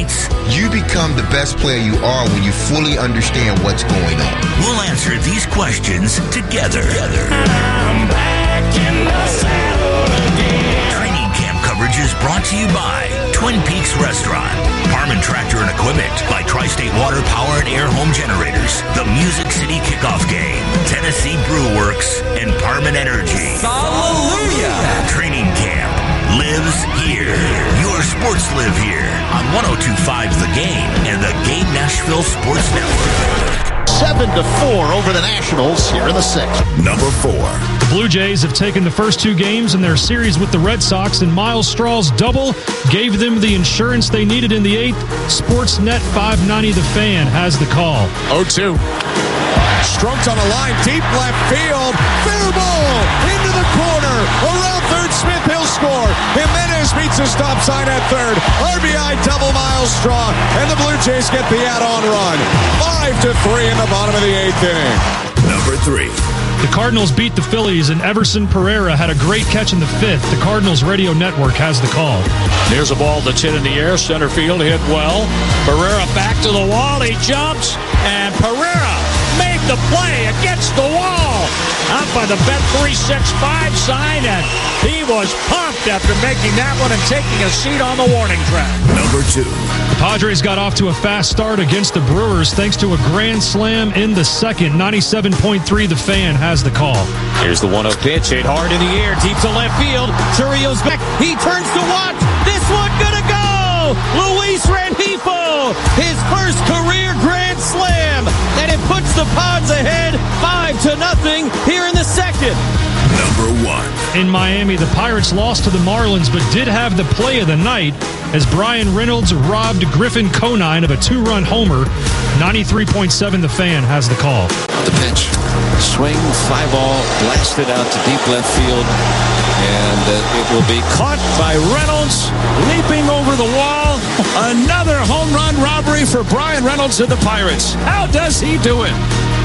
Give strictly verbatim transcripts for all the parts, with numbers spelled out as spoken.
Saints. You become the best player you are when you fully understand what's going on. We'll answer these questions together. I'm back in the saddle again. Training camp coverage is brought to you by Twin Peaks Restaurant, Parman Tractor and Equipment, by Tri-State Water Power and Air Home Generators, the Music City Kickoff Game, Tennessee Brew Works, and Parman Energy. Hallelujah! Training camp lives here. Your sports live here on one oh two point five The Game and the Game Nashville Sports Network. Seven to four over the Nationals here in the sixth. Number four. The Blue Jays have taken the first two games in their series with the Red Sox, and Miles Straw's double gave them the insurance they needed in the eighth. Sportsnet five ninety The Fan has the call. oh two. Strokes on a line, deep left field. Fair ball into the corner. Around third, Smith, he'll score. Jimenez meets a stop sign at third. R B I double Miles Straw, and the Blue Jays get the add-on run. Five to three in the bottom of the eighth inning. Number three. The Cardinals beat the Phillies, and Everson Pereira had a great catch in the fifth. The Cardinals radio network has the call. Here's a ball that's hit in the air. Center field hit well. Pereira back to the wall. He jumps, and Pereira made the play against the wall. Out by the Bet three sixty-five sign, and he was pumped after making that one and taking a seat on the warning track. Number two. The Padres got off to a fast start against the Brewers thanks to a grand slam in the second. ninety-seven point three The Fan has the call. Here's the one oh pitch, hit hard in the air, deep to left field. Churrio's back. He turns to watch. This one gonna go. Luis Rengifo, his first career grand slam, and it puts the Pods ahead five to nothing here in the second. Number one. In Miami, the Pirates lost to the Marlins, but did have the play of the night as Brian Reynolds robbed Griffin Conine of a two-run homer. ninety-three point seven The Fan has the call. The pitch, swing, fly ball, blasted out to deep left field, and uh, it will be Caught by Reynolds, leaping over the wall. Another home run robbery for Brian Reynolds of the Pirates. How does he do it?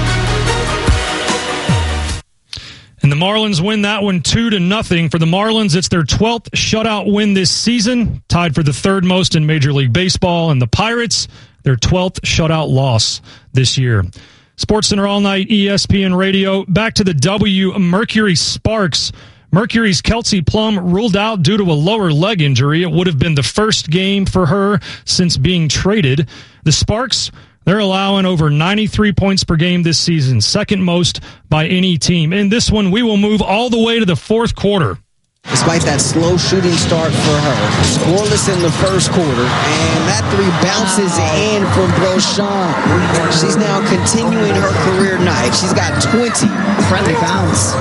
And the Marlins win that one two to nothing. For the Marlins, it's their twelfth shutout win this season, tied for the third most in Major League Baseball. And the Pirates, their twelfth shutout loss this year. SportsCenter All Night, E S P N Radio. Back to the W. Mercury Sparks. Mercury's Kelsey Plum ruled out due to a lower leg injury. It would have been the first game for her since being traded. The Sparks, they're allowing over ninety-three points per game this season, second most by any team. In this one, we will move all the way to the fourth quarter. Despite that slow shooting start for her, scoreless in the first quarter, and that three bounces in from Brochan. She's now continuing her career night. She's got twenty. Friendly bounce.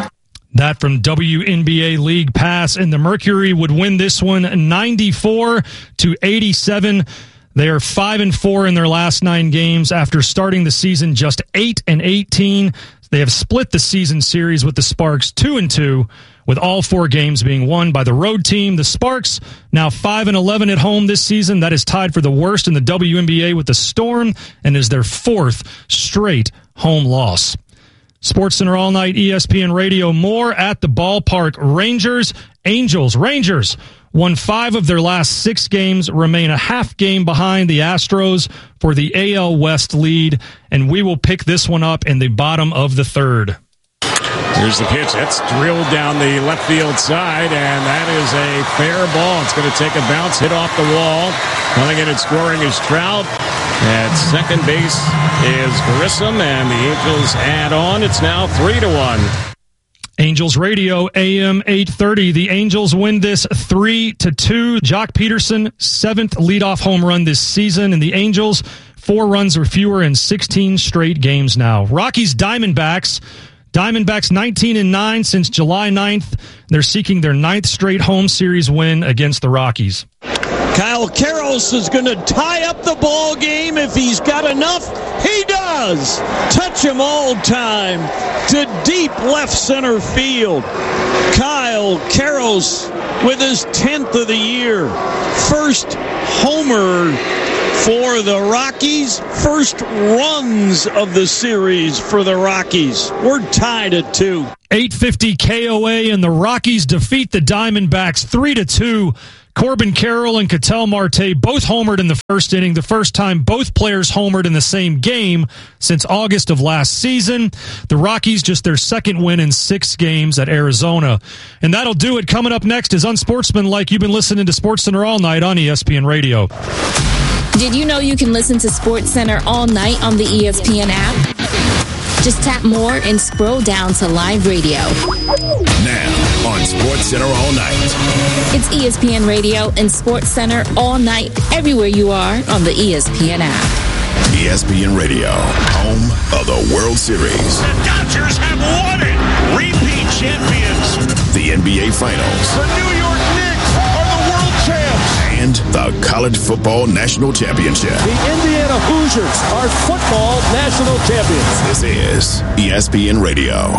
That from W N B A League Pass, and the Mercury would win this one ninety-four to eighty-seven. They are five and four in their last nine games after starting the season just eight and eighteen. They have split the season series with the Sparks two and two, with all four games being won by the road team. The Sparks now five and eleven at home this season. That is tied for the worst in the W N B A with the Storm, and is their fourth straight home loss. SportsCenter All Night, E S P N Radio. More at the ballpark. Rangers, Angels. Rangers won five of their last six games, remain a half game behind the Astros for the A L West lead, and we will pick this one up in the bottom of the third. Here's the pitch. That's drilled down the left field side, and that is a fair ball. It's going to take a bounce, hit off the wall. Coming in and scoring is Trout. At second base is Grissom, and the Angels add on. It's now three to one. Angels Radio, A M eight thirty. The Angels win this three to two. Jock Peterson, seventh leadoff home run this season, and the Angels, four runs or fewer in sixteen straight games now. Rockies Diamondbacks. Diamondbacks nineteen and nine since July ninth. They're seeking their ninth straight home series win against the Rockies. Kyle Karros is going to tie up the ball game if he's got enough. He does. Touch him all time to deep left center field. Kyle Karros with his tenth of the year. First homer for the Rockies. First runs of the series for the Rockies. We're tied at two. eight fifty K O A, and the Rockies defeat the Diamondbacks three to two. Corbin Carroll and Ketel Marte both homered in the first inning, the first time both players homered in the same game since August of last season. The Rockies just their second win in six games at Arizona. And that'll do it. Coming up next is Unsportsmanlike. You've been listening to SportsCenter all night on E S P N Radio. Did you know you can listen to SportsCenter all night on the E S P N app? Just tap more and scroll down to live radio. Now on SportsCenter all night. It's E S P N Radio and SportsCenter all night, everywhere you are on the E S P N app. E S P N Radio, home of the World Series. The Dodgers have won it. Repeat champions. The N B A Finals. The New York Knicks are the world champs. And the College Football National Championship. The Indiana Hoosiers are football national champions. This is E S P N Radio.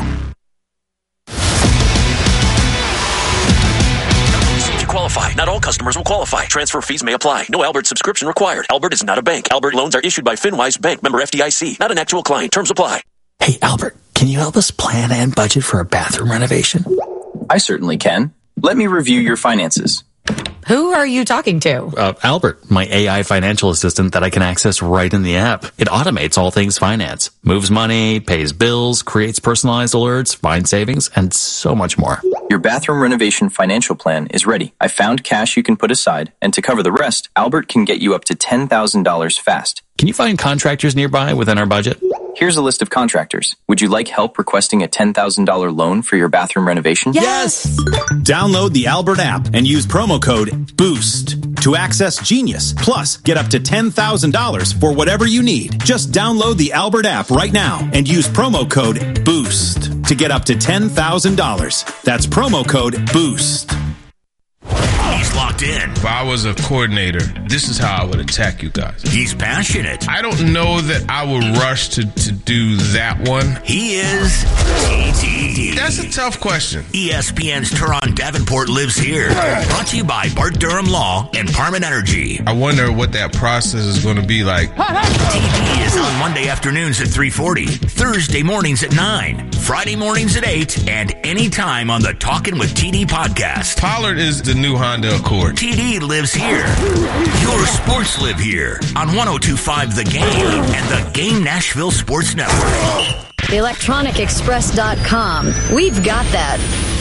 Qualify. Not all customers will qualify. Transfer fees may apply. No Albert subscription required. Albert is not a bank. Albert loans are issued by FinWise Bank, member F D I C. Not an actual client. Terms apply. Hey, Albert, can you help us plan and budget for a bathroom renovation? I certainly can. Let me review your finances. Who are you talking to? Uh, Albert, my A I financial assistant that I can access right in the app. It automates all things finance, moves money, pays bills, creates personalized alerts, finds savings, and so much more. Your bathroom renovation financial plan is ready. I found cash you can put aside, and to cover the rest, Albert can get you up to ten thousand dollars fast. Can you find contractors nearby within our budget? Here's a list of contractors. Would you like help requesting a ten thousand dollars loan for your bathroom renovation? Yes! Download the Albert app and use promo code BOOST to access Genius. Plus, get up to ten thousand dollars for whatever you need. Just download the Albert app right now and use promo code BOOST to get up to ten thousand dollars. That's promo code BOOST. He's locked in. If I was a coordinator, this is how I would attack you guys. He's passionate. I don't know that I would rush to, to do that one. He is T T. That's a tough question. E S P N's Teron Davenport lives here. Brought to you by Bart Durham Law and Parman Energy. I wonder what that process is going to be like. T T is on Monday afternoons at three forty, Thursday mornings at nine, Friday mornings at eight, and anytime on the Talkin' with T D podcast. Pollard is the new Honda Accord. T D lives here. Your sports live here on one oh two point five The Game and the Game Nashville Sports Network. electronic express dot com. We've got that.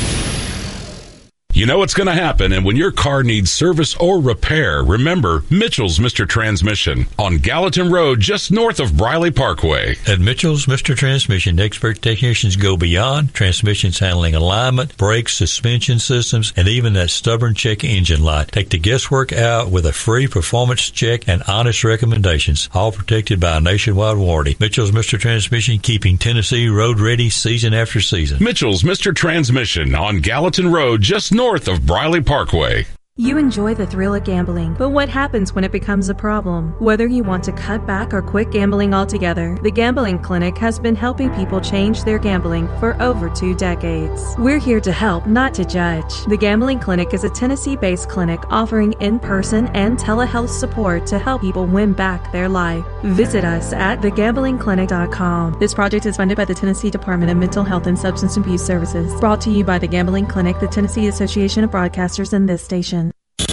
You know what's going to happen, and when your car needs service or repair, remember Mitchell's Mister Transmission on Gallatin Road, just north of Briley Parkway. At Mitchell's Mister Transmission, expert technicians go beyond transmissions handling alignment, brakes, suspension systems, and even that stubborn check engine light. Take the guesswork out with a free performance check and honest recommendations, all protected by a nationwide warranty. Mitchell's Mister Transmission, keeping Tennessee road ready season after season. Mitchell's Mister Transmission on Gallatin Road, just north north of Briley Parkway. You enjoy the thrill of gambling, but what happens when it becomes a problem? Whether you want to cut back or quit gambling altogether, the Gambling Clinic has been helping people change their gambling for over two decades. We're here to help, not to judge. The Gambling Clinic is a Tennessee-based clinic offering in-person and telehealth support to help people win back their life. Visit us at the gambling clinic dot com. This project is funded by the Tennessee Department of Mental Health and Substance Abuse Services. Brought to you by the Gambling Clinic, the Tennessee Association of Broadcasters, and this station.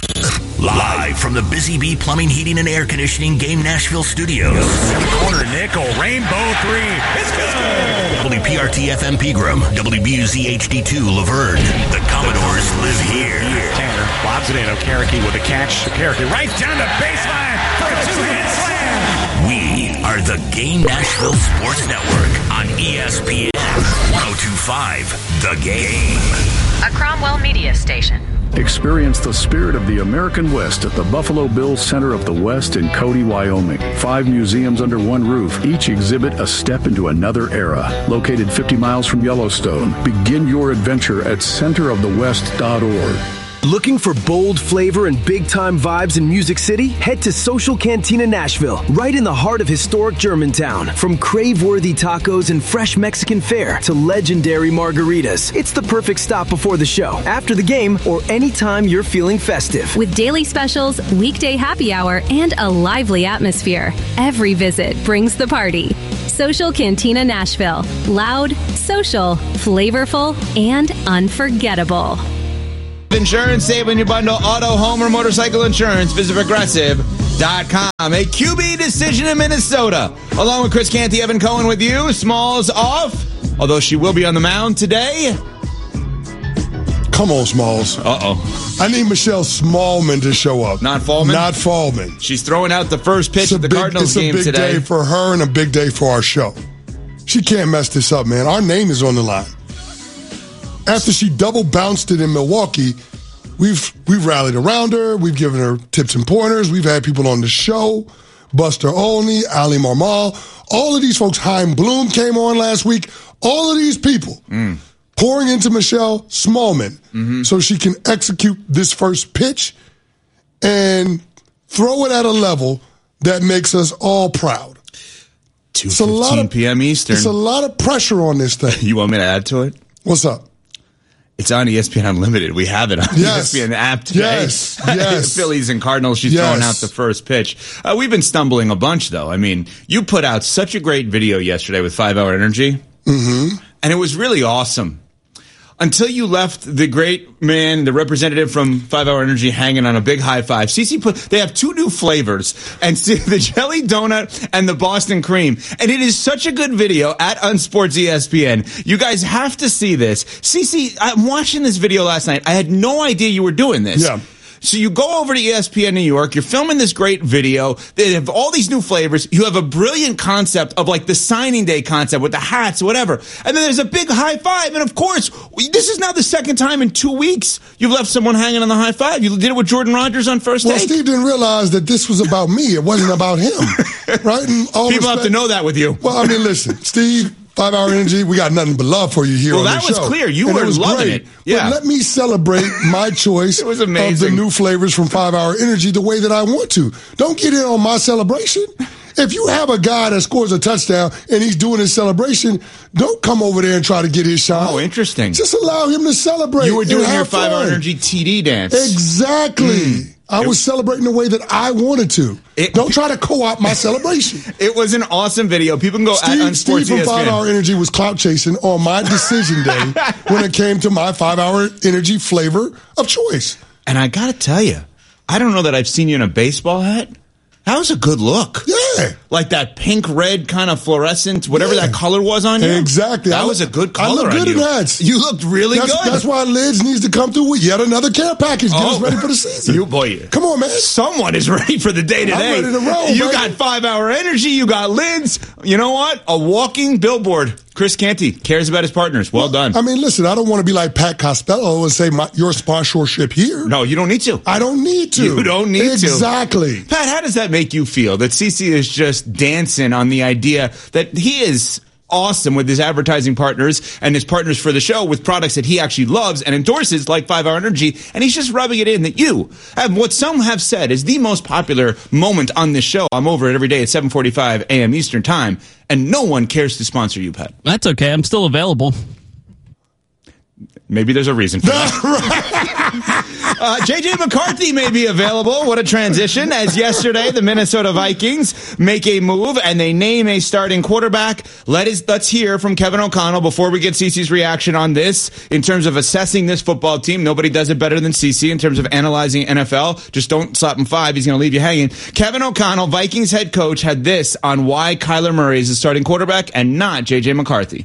Live from the Busy Bee Plumbing, Heating, and Air Conditioning Game Nashville Studios. Corner nickel, rainbow three. It's good. W P R T F M Pegram, W B U Z H D two Laverne. The Commodores live here. Tanner lobs it in. Okereke with a catch. Okereke right down the baseline for a two-hit slam. We are the Game Nashville Sports Network on E S P N one oh two point five The Game. A Cromwell Media Station. Experience the spirit of the American West at the Buffalo Bills Center of the West in Cody, Wyoming. Five museums under one roof. Each exhibit a step into another era. Located fifty miles from Yellowstone. Begin your adventure at center of the west dot org. Looking for bold flavor and big-time vibes in Music City? Head to Social Cantina Nashville, right in the heart of historic Germantown. From crave-worthy tacos and fresh Mexican fare to legendary margaritas, it's the perfect stop before the show, after the game, or anytime you're feeling festive. With daily specials, weekday happy hour, and a lively atmosphere, every visit brings the party. Social Cantina Nashville. Loud, social, flavorful, and unforgettable. Insurance. Save when you bundle auto, home, or motorcycle insurance. Visit Progressive dot com. A Q B decision in Minnesota. Along with Chris Canty, Evan Cohen with you. Smalls off, although she will be on the mound today. Come on, Smalls. Uh-oh. I need Michelle Smallman to show up. Not Fallman? Not Fallman. She's throwing out the first pitch of the big, Cardinals game today. It's a big day for her and a big day for our show. She can't mess this up, man. Our name is on the line. After she double bounced it in Milwaukee, we've we've rallied around her. We've given her tips and pointers. We've had people on the show. Buster Olney, Ali Marmal. All of these folks, Chaim Bloom came on last week. All of these people mm. pouring into Michelle Smallman mm-hmm. so she can execute this first pitch and throw it at a level that makes us all proud. two fifteen p.m. Eastern. It's a lot of pressure on this thing. You want me to add to it? What's up? It's on E S P N Unlimited. We have it on yes. the E S P N app today. Yes, yes. Phillies and Cardinals, she's yes. throwing out the first pitch. Uh, we've been stumbling a bunch, though. I mean, you put out such a great video yesterday with five hour Energy, mm-hmm. and it was really awesome. Until you left the great man, the representative from five hour Energy, hanging on a big high five. Cece put, they have two new flavors, and the jelly donut and the Boston cream. And it is such a good video at Unsports E S P N. You guys have to see this. Cece, I'm watching this video last night. I had no idea you were doing this. Yeah. So you go over to E S P N New York, you're filming this great video, they have all these new flavors, you have a brilliant concept of like the signing day concept with the hats, whatever, and then there's a big high five, and of course, this is now the second time in two weeks you've left someone hanging on the high five. You did it with Jordan Rodgers on First Take. Take. Well, Steve didn't realize that this was about me, it wasn't about him, right? And all People respect, have to know that with you. Well, I mean, listen, Steve, Five Hour Energy, we got nothing but love for you here well, on the show. Well, that was clear. You and were it was loving great. it. Yeah. But let me celebrate my choice it was of amazing. the new flavors from Five Hour Energy the way that I want to. Don't get in on my celebration. If you have a guy that scores a touchdown and he's doing his celebration, don't come over there and try to get his shot. Oh, interesting. Just allow him to celebrate. You were doing your Five Hour Energy T D dance. Exactly. Mm. I was celebrating the way that I wanted to. It, Don't try to co-opt my celebration. It was an awesome video. People can go Steve, at Unsports Steve from five hour Energy was clout chasing on my decision day when it came to my five hour Energy flavor of choice. And I got to tell you, I don't know that I've seen you in a baseball hat. That was a good look. Yeah. Like that pink, red kind of fluorescent, whatever yeah. that color was on you. Exactly. That I was look, a good color I look good on you. in hats. You looked really that's, good. That's why Lids needs to come through with yet another care package. Get oh. us ready for the season. You boy. Come on, man. Someone is ready for the day today. I'm ready to roll, You baby. got five hour Energy. You got Lids. You know what? A walking billboard. Chris Canty cares about his partners. Well, well done. I mean, listen, I don't want to be like Pat Costello and say my, your sponsorship here. No, you don't need to. I don't need to. You don't need exactly. to. Exactly. Pat, how does that make you feel that Cece is just dancing on the idea that he is awesome with his advertising partners and his partners for the show with products that he actually loves and endorses like five hour Energy, and he's just rubbing it in that you have what some have said is the most popular moment on this show. I'm over it every day at seven forty-five a.m. Eastern Time, and no one cares to sponsor you, Pat. That's okay. I'm still available. Maybe there's a reason for that. uh, J J McCarthy may be available. What a transition. As yesterday, the Minnesota Vikings make a move and they name a starting quarterback. Let us, let's hear from Kevin O'Connell before we get Cece's reaction on this in terms of assessing this football team. Nobody does it better than Cece in terms of analyzing N F L. Just don't slap him five. He's going to leave you hanging. Kevin O'Connell, Vikings head coach, had this on why Kyler Murray is the starting quarterback and not J J McCarthy.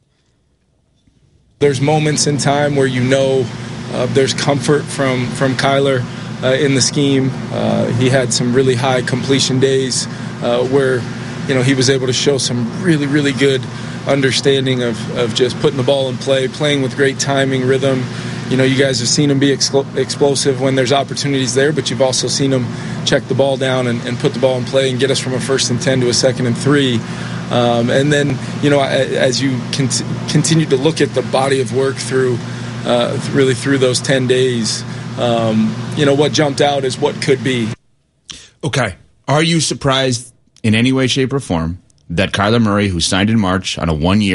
There's moments in time where you know uh, there's comfort from, from Kyler uh, in the scheme. Uh, he had some really high completion days uh, where, you know, he was able to show some really, really good understanding of, of just putting the ball in play, playing with great timing, rhythm. You know, you guys have seen him be exclo- explosive when there's opportunities there, but you've also seen him check the ball down and, and put the ball in play and get us from a first and ten to a second and three. Um, and then, you know, as you cont- continue to look at the body of work through, uh, really through those ten days, um, you know, what jumped out is what could be. Okay. Are you surprised in any way, shape, or form that Kyler Murray, who signed in March on a one-year,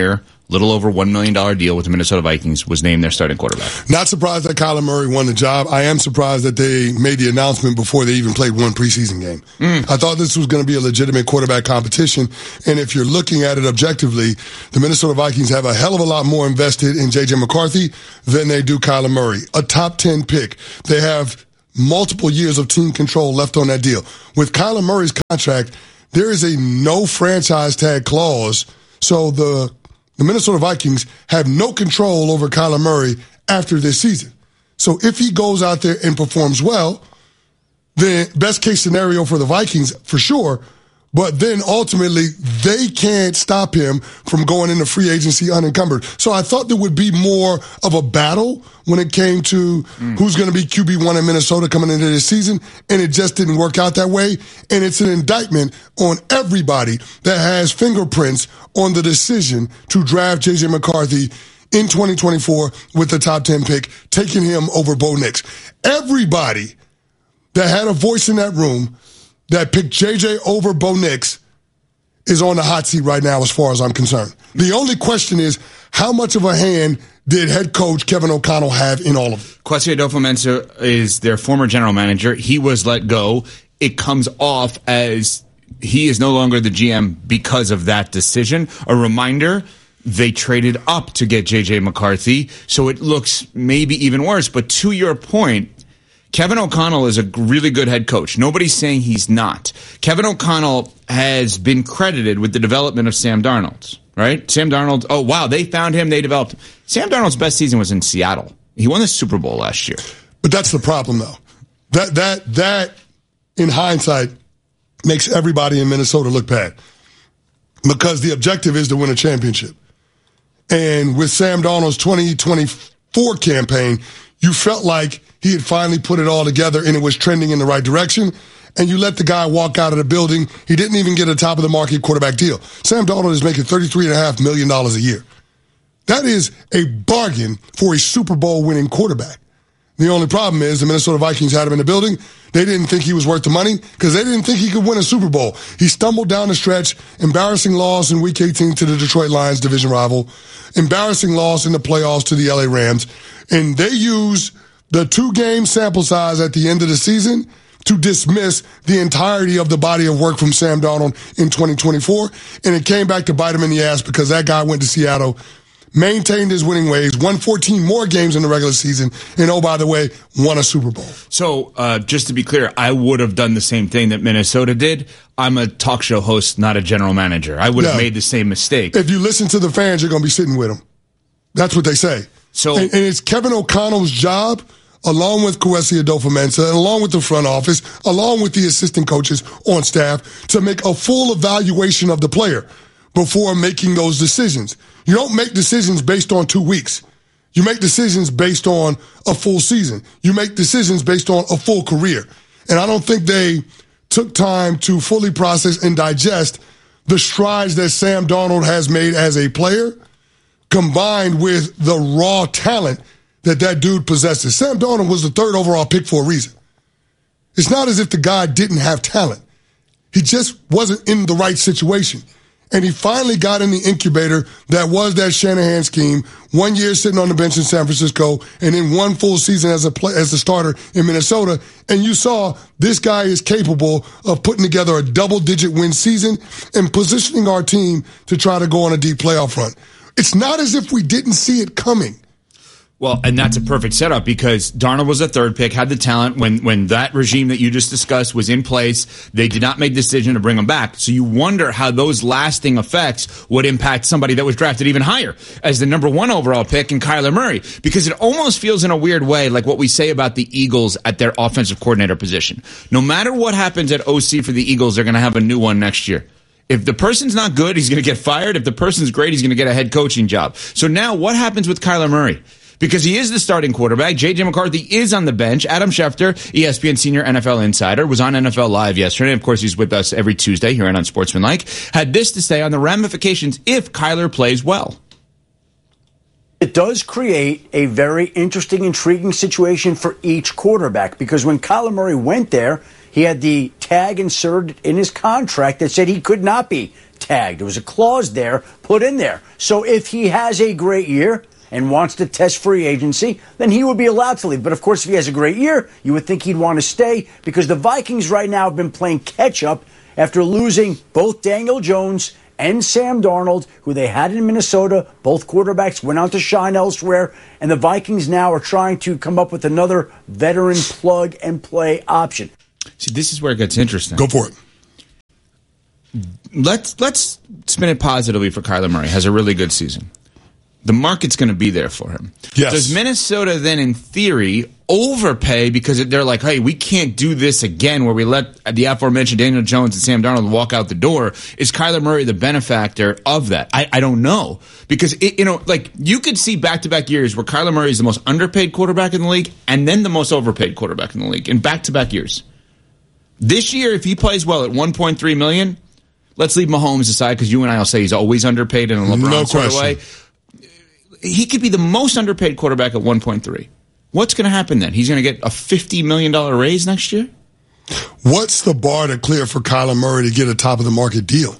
little over one million dollars deal with the Minnesota Vikings, was named their starting quarterback. Not surprised that Kyler Murray won the job. I am surprised that they made the announcement before they even played one preseason game. Mm. I thought this was going to be a legitimate quarterback competition, and if you're looking at it objectively, the Minnesota Vikings have a hell of a lot more invested in J J McCarthy than they do Kyler Murray. A top ten pick. They have multiple years of team control left on that deal. With Kyler Murray's contract, there is a no franchise tag clause, so the The Minnesota Vikings have no control over Kyler Murray after this season. So if he goes out there and performs well, then best case scenario for the Vikings for sure. But then ultimately they can't stop him from going into free agency unencumbered. So I thought there would be more of a battle when it came to mm. who's going to be Q B one in Minnesota coming into this season. And it just didn't work out that way. And it's an indictment on everybody that has fingerprints on the decision to draft J J McCarthy in twenty twenty-four with the top ten pick, taking him over Bo Nix. Everybody that had a voice in that room that picked J J over Bo Nix is on the hot seat right now as far as I'm concerned. The only question is, how much of a hand did head coach Kevin O'Connell have in all of it? Kwesi Adofo-Mensah is their former general manager. He was let go. It comes off as he is no longer the G M because of that decision. A reminder, they traded up to get J J McCarthy, so it looks maybe even worse. But to your point, Kevin O'Connell is a really good head coach. Nobody's saying he's not. Kevin O'Connell has been credited with the development of Sam Darnold, right? Sam Darnold, oh, wow, they found him, they developed him. Sam Darnold's best season was in Seattle. He won the Super Bowl last year. But that's the problem, though. That, that, that, in hindsight, makes everybody in Minnesota look bad. Because the objective is to win a championship. And with Sam Darnold's twenty twenty-four campaign, you felt like he had finally put it all together and it was trending in the right direction. And you let the guy walk out of the building. He didn't even get a top of the market quarterback deal. Sam Darnold is making thirty-three point five million dollars a year. That is a bargain for a Super Bowl winning quarterback. The only problem is the Minnesota Vikings had him in the building. They didn't think he was worth the money because they didn't think he could win a Super Bowl. He stumbled down the stretch, embarrassing loss in Week eighteen to the Detroit Lions division rival, embarrassing loss in the playoffs to the L A Rams, and they used the two-game sample size at the end of the season to dismiss the entirety of the body of work from Sam Darnold in twenty twenty-four, and it came back to bite him in the ass because that guy went to Seattle, maintained his winning ways, won fourteen more games in the regular season, and oh, by the way, won a Super Bowl. So, uh, just to be clear, I would have done the same thing that Minnesota did. I'm a talk show host, not a general manager. I would have yeah. made the same mistake. If you listen to the fans, you're going to be sitting with them. That's what they say. So, and, and it's Kevin O'Connell's job, along with Kwesi Adofo-Mensah, and along with the front office, along with the assistant coaches on staff, to make a full evaluation of the player before making those decisions. You don't make decisions based on two weeks. You make decisions based on a full season. You make decisions based on a full career. And I don't think they took time to fully process and digest the strides that Sam Darnold has made as a player, combined with the raw talent that that dude possesses. Sam Darnold was the third overall pick for a reason. It's not as if the guy didn't have talent. He just wasn't in the right situation. And he finally got in the incubator that was that Shanahan scheme. One year sitting on the bench in San Francisco, and then one full season as a play, as a starter in Minnesota. And you saw this guy is capable of putting together a double-digit win season and positioning our team to try to go on a deep playoff run. It's not as if we didn't see it coming. Well, and that's a perfect setup because Darnold was a third pick, had the talent. When when that regime that you just discussed was in place, they did not make the decision to bring him back. So you wonder how those lasting effects would impact somebody that was drafted even higher as the number one overall pick in Kyler Murray. Because it almost feels in a weird way like what we say about the Eagles at their offensive coordinator position. No matter what happens at O C for the Eagles, they're going to have a new one next year. If the person's not good, he's going to get fired. If the person's great, he's going to get a head coaching job. So now what happens with Kyler Murray? Because he is the starting quarterback. J J McCarthy is on the bench. Adam Schefter, E S P N senior N F L insider, was on N F L Live yesterday. Of course, he's with us every Tuesday here on Unsportsmanlike. Had this to say on the ramifications if Kyler plays well. It does create a very interesting, intriguing situation for each quarterback. Because when Kyler Murray went there, he had the tag inserted in his contract that said he could not be tag. There was a clause there put in there. So if he has a great year and wants to test free agency, then he would be allowed to leave. But, of course, if he has a great year, you would think he'd want to stay because the Vikings right now have been playing catch-up after losing both Daniel Jones and Sam Darnold, who they had in Minnesota. Both quarterbacks went on to shine elsewhere, and the Vikings now are trying to come up with another veteran plug-and-play option. See, this is where it gets interesting. Go for it. Let's, let's spin it positively for Kyler Murray. Has a really good season. The market's going to be there for him. Yes. Does Minnesota then, in theory, overpay because they're like, hey, we can't do this again where we let the aforementioned Daniel Jones and Sam Darnold walk out the door? Is Kyler Murray the benefactor of that? I, I don't know. Because, it, you know, like, you could see back-to-back years where Kyler Murray is the most underpaid quarterback in the league and then the most overpaid quarterback in the league in back-to-back years. This year, if he plays well at one point three million dollars, let's leave Mahomes aside because you and I will say he's always underpaid in a LeBron no sort of way. He could be the most underpaid quarterback at one point three. What's going to happen then? He's going to get a fifty million dollars raise next year? What's the bar to clear for Kyler Murray to get a top-of-the-market deal?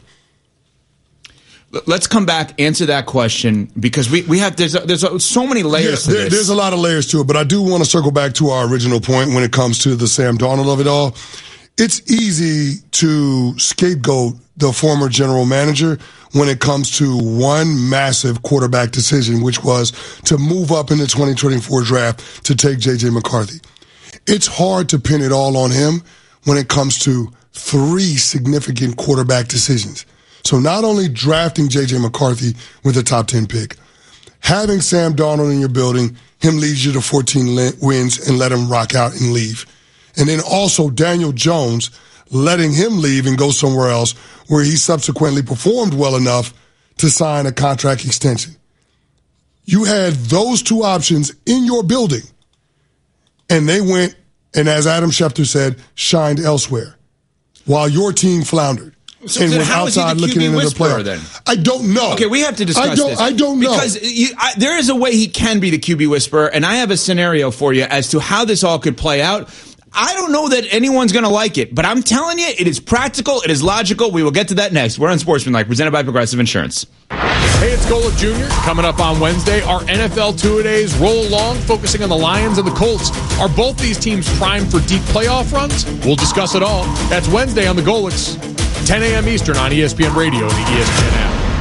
Let's come back, answer that question, because we, we have there's there's so many layers yeah, to there, this. There's a lot of layers to it, but I do want to circle back to our original point when it comes to the Sam Darnold of it all. It's easy to scapegoat the former general manager when it comes to one massive quarterback decision, which was to move up in the twenty twenty-four draft to take J J McCarthy. It's hard to pin it all on him when it comes to three significant quarterback decisions. So not only drafting J J McCarthy with a top ten pick, having Sam Darnold in your building, him leads you to fourteen wins and let him rock out and leave. And then also Daniel Jones, letting him leave and go somewhere else where he subsequently performed well enough to sign a contract extension. You had those two options in your building, and they went, and as Adam Schefter said, shined elsewhere while your team floundered. So and then went how is he outside the looking Q B into the whisperer playoff. then? I don't know. Okay, we have to discuss I don't, this. I don't know. Because you, I, there is a way he can be the Q B whisperer, and I have a scenario for you as to how this all could play out. I don't know that anyone's going to like it, but I'm telling you, it is practical, it is logical. We will get to that next. We're on Sportsmanlike, presented by Progressive Insurance. Hey, it's Golic Junior Coming up on Wednesday, our N F L two-a-days roll along, focusing on the Lions and the Colts. Are both these teams primed for deep playoff runs? We'll discuss it all. That's Wednesday on the Golics, ten a.m. Eastern on E S P N Radio and the E S P N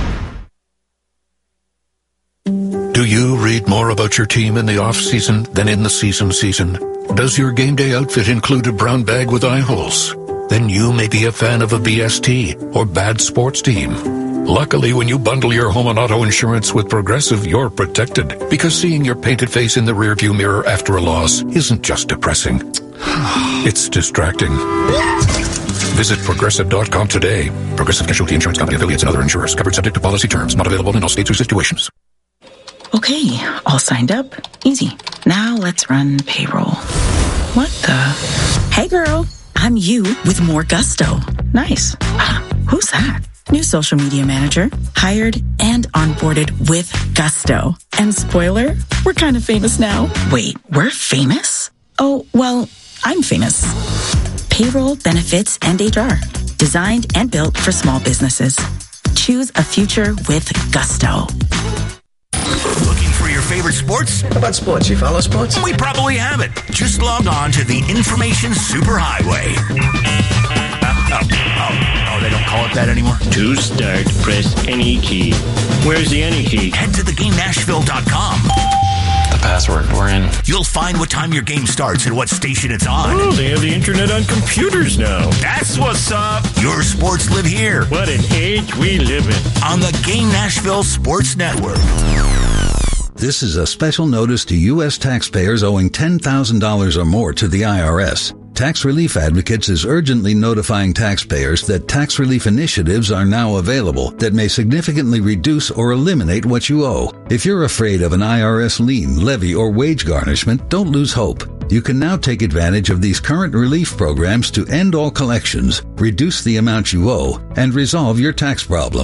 app. Do you read more about your team in the off-season than in the season season? Does your game day outfit include a brown bag with eye holes? Then you may be a fan of a B S T or bad sports team. Luckily, when you bundle your home and auto insurance with Progressive, you're protected, because seeing your painted face in the rearview mirror after a loss isn't just depressing. It's distracting. Visit Progressive dot com today. Progressive Casualty Insurance Company, affiliates, and other insurers. Covered subject to policy terms. Not available in all states or situations. Okay, all signed up. Easy. Now let's run payroll. What the? Hey girl, I'm you with more gusto. Nice. Ah, who's that? New social media manager. Hired and onboarded with gusto. And spoiler, we're kind of famous now. Wait, we're famous? Oh, well, I'm famous. Payroll, benefits, and H R. Designed and built for small businesses. Choose a future with gusto. Looking for your favorite sports? How about sports? You follow sports? We probably have it. Just log on to the Information Superhighway. Uh, oh, oh, oh, they don't call it that anymore? To start, press any key. Where's the any key? Head to the game nashville dot com. The password, we're in. You'll find what time your game starts and what station it's on. Oh, they have the internet on computers now. That's what's up. Your sports live here. What an age we live in. On the Game Nashville Sports Network. This is a special notice to U S taxpayers owing ten thousand dollars or more to the I R S. Tax Relief Advocates is urgently notifying taxpayers that tax relief initiatives are now available that may significantly reduce or eliminate what you owe. If you're afraid of an I R S lien, levy, or wage garnishment, don't lose hope. You can now take advantage of these current relief programs to end all collections, reduce the amount you owe, and resolve your tax problem.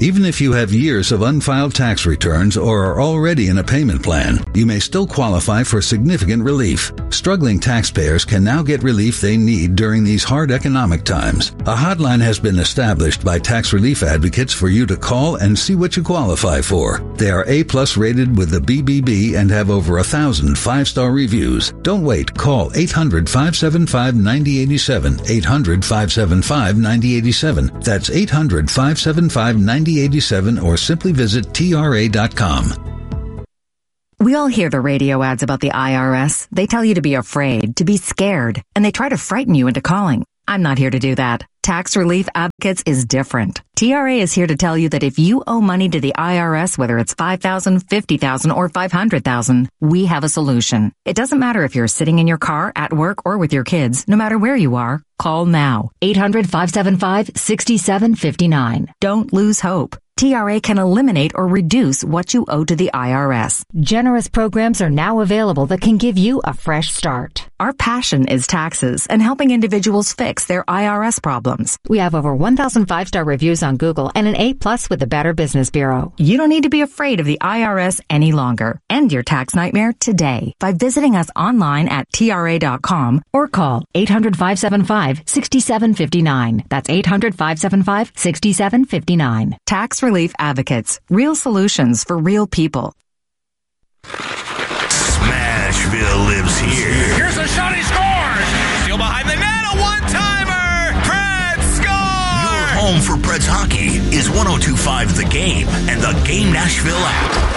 Even if you have years of unfiled tax returns or are already in a payment plan, you may still qualify for significant relief. Struggling taxpayers can now get relief they need during these hard economic times. A hotline has been established by tax relief advocates for you to call and see what you qualify for. They are A-plus rated with the B B B and have over a thousand five-star reviews. Don't wait. Call eight hundred, five seven five, nine zero eight seven, eight hundred, five seven five, nine zero eight seven. That's eight hundred, five seven five, nine zero eight seven or simply visit T R A dot com. We all hear the radio ads about the I R S. They tell you to be afraid, to be scared, and they try to frighten you into calling. I'm not here to do that. Tax Relief Advocates is different. T R A is here to tell you that if you owe money to the I R S, whether it's five thousand dollars, fifty thousand dollars, or five hundred thousand dollars, we have a solution. It doesn't matter if you're sitting in your car, at work, or with your kids. No matter where you are, call now. eight hundred, five seven five, six seven five nine. Don't lose hope. T R A can eliminate or reduce what you owe to the I R S. Generous programs are now available that can give you a fresh start. Our passion is taxes and helping individuals fix their I R S problems. We have over one thousand five-star reviews on Google and an A-plus with the Better Business Bureau. You don't need to be afraid of the I R S any longer. End your tax nightmare today by visiting us online at T R A dot com or call eight hundred, five seven five, six seven five nine. That's eight hundred, five seven five, six seven five nine. Tax Relief Advocates. Real solutions for real people. Smashville lives here. Here's a shot, he scores! Steal behind the net, a one-timer! Preds score! Your home for Preds hockey is one oh two point five The Game and the Game Nashville app.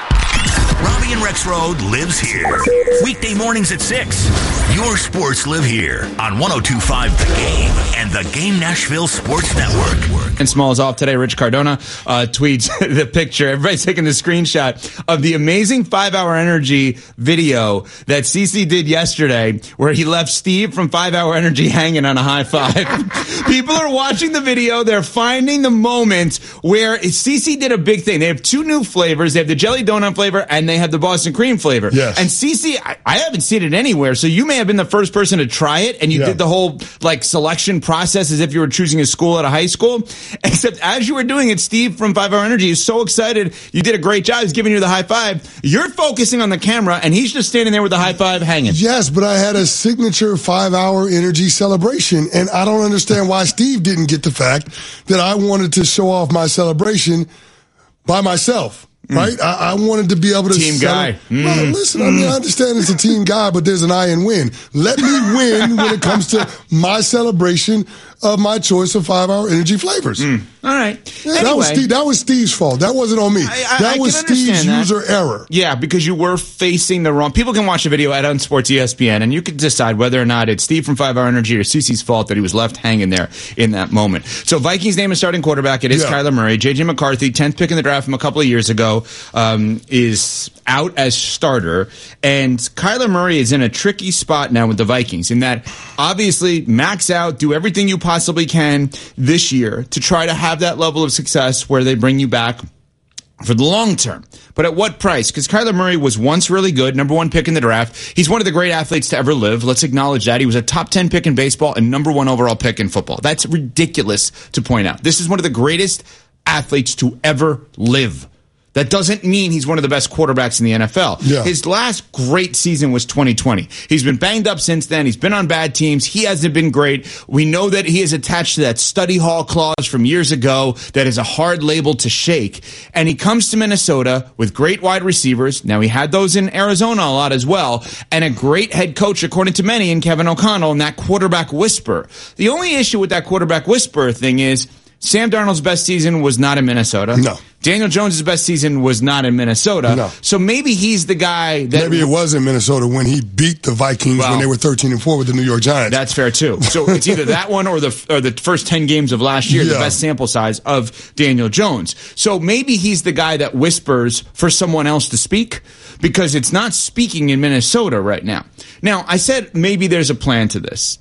Robbie and Rex Road lives here. Weekday mornings at six. Your sports live here on one oh two point five The Game and the Game Nashville Sports Network. And Small is off today. Rich Cardona uh, tweets the picture. Everybody's taking the screenshot of the amazing five hour Energy video that Cece did yesterday where he left Steve from five hour Energy hanging on a high five. People are watching the video. They're finding the moment where Cece did a big thing. They have two new flavors. They have the jelly donut flavor and they have the Boston cream flavor. Yes. And Cece, I, I haven't seen it anywhere, so you may have been the first person to try it, and you yeah. did the whole like selection process as if you were choosing a school at a high school. Except as you were doing it, Steve from five hour Energy is so excited. You did a great job. He's giving you the high five. You're focusing on the camera, and he's just standing there with the high five hanging. Yes, but I had a signature five hour Energy celebration, and I don't understand why Steve didn't get the fact that I wanted to show off my celebration by myself. Right? Mm. I, I wanted to be able to team settle. guy. Mm. Well, listen, I mean, I understand it's a team guy, but there's an I in win. Let me win when it comes to my celebration of my choice of five hour Energy flavors. Mm. All right. Yeah, anyway. that was Steve, that was Steve's fault. That wasn't on me. I, I, that I was Steve's that. user error. Yeah, because you were facing the wrong. People can watch the video at Unsports E S P N, and you can decide whether or not it's Steve from five hour Energy or Cece's fault that he was left hanging there in that moment. So Vikings name is starting quarterback. It is yeah. Kyler Murray. J J McCarthy, tenth pick in the draft from a couple of years ago, um, is out as starter. And Kyler Murray is in a tricky spot now with the Vikings in that obviously max out, do everything you possibly can this year to try to have that level of success where they bring you back for the long term. But at what price? Because Kyler Murray was once really good, number one pick in the draft. He's one of the great athletes to ever live. Let's acknowledge that. He was a top ten pick in baseball and number one overall pick in football. That's ridiculous to point out. This is one of the greatest athletes to ever live. That doesn't mean he's one of the best quarterbacks in the N F L. Yeah. His last great season was twenty twenty. He's been banged up since then. He's been on bad teams. He hasn't been great. We know that he is attached to that study hall clause from years ago that is a hard label to shake. And he comes to Minnesota with great wide receivers. Now, he had those in Arizona a lot as well. And a great head coach, according to many, in Kevin O'Connell, and that quarterback whisper. The only issue with that quarterback whisper thing is Sam Darnold's best season was not in Minnesota. No. Daniel Jones' best season was not in Minnesota. No. So maybe he's the guy that... Maybe it was in Minnesota when he beat the Vikings well, when they were thirteen and four with the New York Giants. That's fair, too. So it's either that one or the or the first ten games of last year, yeah. the best sample size of Daniel Jones. So maybe he's the guy that whispers for someone else to speak because it's not speaking in Minnesota right now. Now, I said maybe there's a plan to this.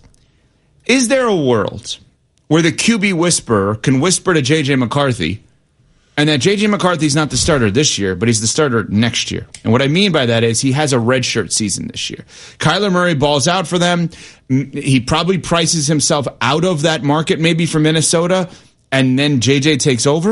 Is there a world where the Q B whisperer can whisper to J J McCarthy and that J J McCarthy's not the starter this year, but he's the starter next year? And what I mean by that is he has a redshirt season this year. Kyler Murray balls out for them. He probably prices himself out of that market maybe for Minnesota, and then J J takes over.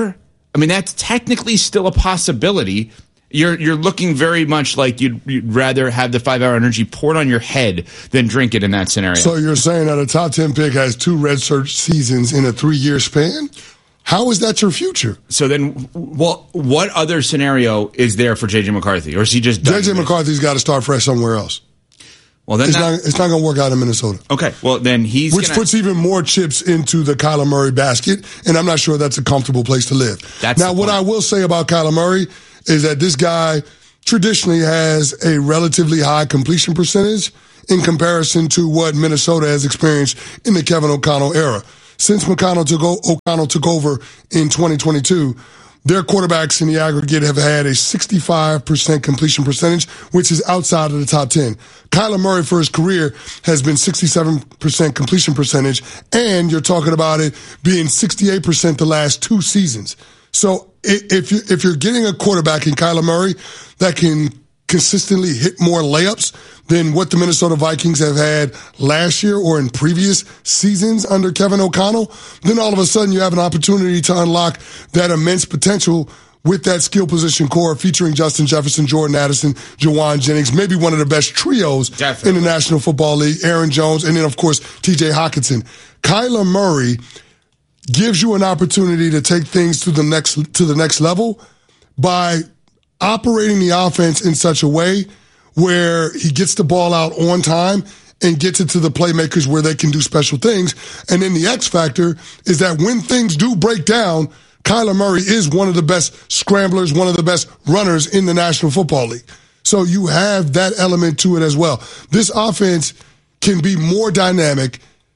I mean, that's technically still a possibility. You're you're looking very much like you'd, you'd rather have the five-hour energy poured on your head than drink it in that scenario. So you're saying that a top ten pick has two redshirt seasons in a three-year span? How is that your future? So then, well, what other scenario is there for J J McCarthy? Or is he just done? J J McCarthy's got to start fresh somewhere else. Well, then it's that, not, it's not going to work out in Minnesota. Okay, well, then he's Which gonna, puts even more chips into the Kyler Murray basket, and I'm not sure that's a comfortable place to live. That's now, what I will say about Kyler Murray is that this guy traditionally has a relatively high completion percentage in comparison to what Minnesota has experienced in the Kevin O'Connell era. Since McConnell took o- O'Connell took over in twenty twenty-two, their quarterbacks in the aggregate have had a sixty-five percent completion percentage, which is outside of the top ten. Kyler Murray, for his career, has been sixty-seven percent completion percentage, and you're talking about it being sixty-eight percent the last two seasons. So if you if you're getting a quarterback in Kyler Murray that can consistently hit more layups than what the Minnesota Vikings have had last year or in previous seasons under Kevin O'Connell, then all of a sudden you have an opportunity to unlock that immense potential with that skill position core featuring Justin Jefferson, Jordan Addison, Jawan Jennings, maybe one of the best trios Definitely. in the National Football League, Aaron Jones, and then, of course, T J Hockenson. Kyler Murray gives you an opportunity to take things to the next to the next level by operating the offense in such a way where he gets the ball out on time and gets it to the playmakers where they can do special things. And then the X factor is that when things do break down, Kyler Murray is one of the best scramblers, one of the best runners in the National Football League. So you have that element to it as well. This offense can be more dynamic,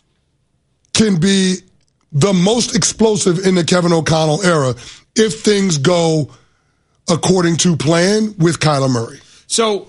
can be the most explosive in the Kevin O'Connell era if things go according to plan with Kyler Murray. So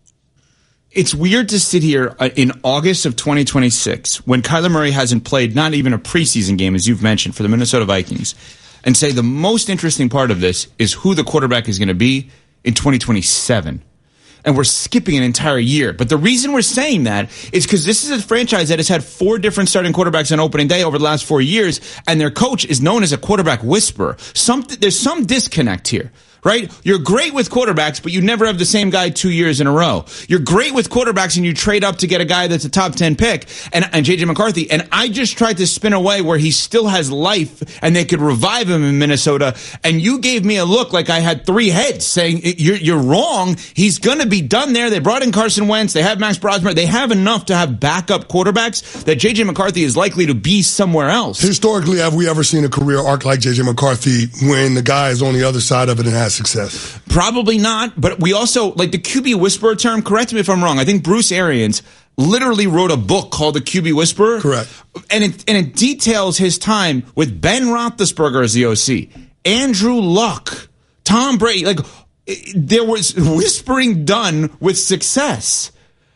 it's weird to sit here in August of twenty twenty-six when Kyler Murray hasn't played not even a preseason game, as you've mentioned, for the Minnesota Vikings, and say the most interesting part of this is who the quarterback is going to be in twenty twenty-seven. And we're skipping an entire year. But the reason we're saying that is because this is a franchise that has had four different starting quarterbacks on opening day over the last four years, and their coach is known as a quarterback whisperer. Some, there's some disconnect here. Right? You're great with quarterbacks, but you never have the same guy two years in a row. You're great with quarterbacks and you trade up to get a guy that's a top ten pick and, and J J McCarthy. And I just tried to spin away where he still has life and they could revive him in Minnesota. And you gave me a look like I had three heads saying you're, you're wrong. He's going to be done there. They brought in Carson Wentz. They have Max Brosmer. They have enough to have backup quarterbacks that J J McCarthy is likely to be somewhere else. Historically, have we ever seen a career arc like J J McCarthy when the guy is on the other side of it and has success? Probably not, but we also, like the Q B whisperer term, correct me if I'm wrong, I think Bruce Arians literally wrote a book called The Q B Whisperer. Correct. And it, and it details his time with Ben Roethlisberger as the O C, Andrew Luck, Tom Brady. Like, there was whispering done with success.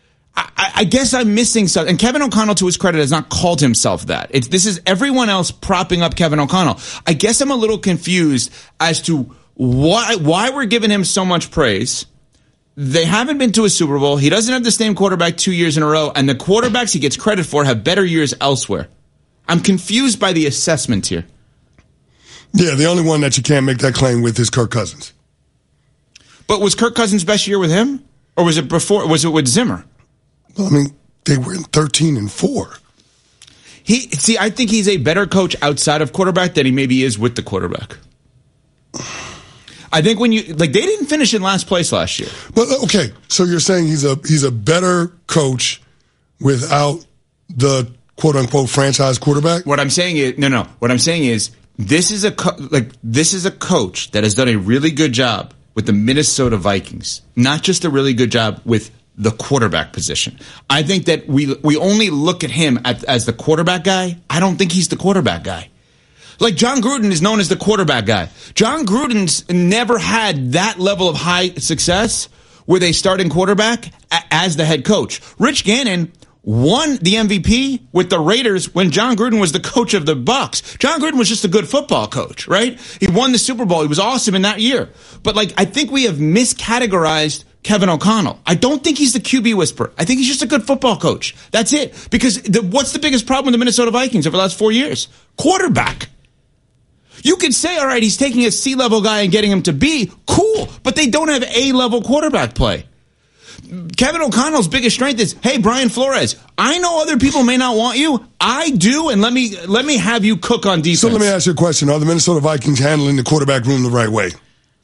I, I guess I'm missing something. And Kevin O'Connell, to his credit, has not called himself that. It's, this is everyone else propping up Kevin O'Connell. I guess I'm a little confused as to why why we're giving him so much praise. They haven't been to a Super Bowl. He doesn't have the same quarterback two years in a row. And the quarterbacks he gets credit for have better years elsewhere. I'm confused by the assessment here. Yeah, the only one that you can't make that claim with is Kirk Cousins. But was Kirk Cousins' best year with him? Or was it before? Was it with Zimmer? Well, I mean, they were in thirteen and four. He see, I think he's a better coach outside of quarterback than he maybe is with the quarterback. I think when you like they didn't finish in last place last year. Well, okay, so you're saying he's a he's a better coach without the quote unquote franchise quarterback? What I'm saying is no, no. What I'm saying is this is a co- like this is a coach that has done a really good job with the Minnesota Vikings, not just a really good job with the quarterback position. I think that we we only look at him at, as the quarterback guy. I don't think he's the quarterback guy. Like John Gruden is known as the quarterback guy. John Gruden's never had that level of high success with a starting quarterback a- as the head coach. Rich Gannon won the M V P with the Raiders when John Gruden was the coach of the Bucs. John Gruden was just a good football coach, right? He won the Super Bowl. He was awesome in that year. But like, I think we have miscategorized Kevin O'Connell. I don't think he's the Q B whisperer. I think he's just a good football coach. That's it. Because the, what's the biggest problem with the Minnesota Vikings over the last four years? Quarterback. You could say, all right, he's taking a C-level guy and getting him to B. Cool, but they don't have A-level quarterback play. Kevin O'Connell's biggest strength is, hey, Brian Flores, I know other people may not want you. I do, and let me let me have you cook on defense. So let me ask you a question. Are the Minnesota Vikings handling the quarterback room the right way?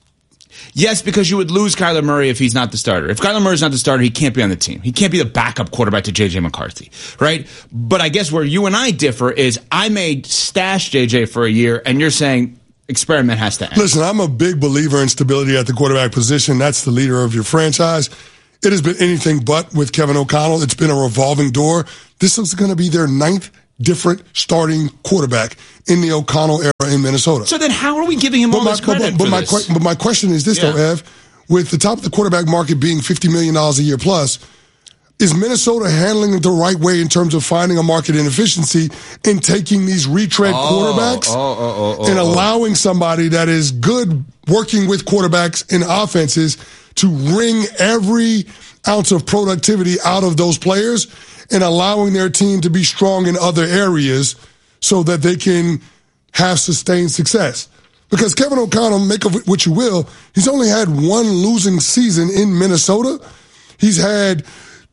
Yes, because you would lose Kyler Murray if he's not the starter. If Kyler Murray's not the starter, he can't be on the team. He can't be the backup quarterback to J J McCarthy, right? But I guess where you and I differ is I may stash J J for a year, and you're saying experiment has to end. Listen, I'm a big believer in stability at the quarterback position. That's the leader of your franchise. It has been anything but with Kevin O'Connell. It's been a revolving door. This is going to be their ninth different starting quarterback in the O'Connell era in Minnesota. So then how are we giving him but all my, this credit but, but, for my, this? but my question is this, yeah. though, Ev. With the top of the quarterback market being fifty million dollars a year plus, is Minnesota handling it the right way in terms of finding a market inefficiency and taking these retread oh, quarterbacks oh, oh, oh, and oh, allowing somebody that is good working with quarterbacks in offenses to wring every ounce of productivity out of those players and allowing their team to be strong in other areas so that they can have sustained success? Because Kevin O'Connell, make of it what you will, he's only had one losing season in Minnesota. He's had